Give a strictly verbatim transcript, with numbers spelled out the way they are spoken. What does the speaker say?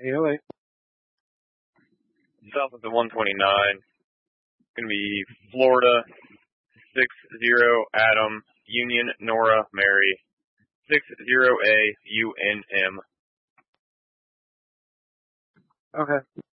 eight oh eight. South of the one twenty-nine. It's going to be Florida, six zero Adam, Union, Nora, Mary, six zero A, U N M. Okay.